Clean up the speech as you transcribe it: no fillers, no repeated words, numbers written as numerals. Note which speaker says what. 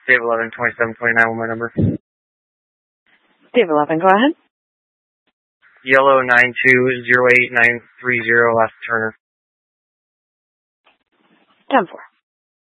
Speaker 1: Dave 11, 2729 with my number.
Speaker 2: Dave 11, go ahead.
Speaker 1: Yellow 9208930, last Turner.
Speaker 2: 10-4.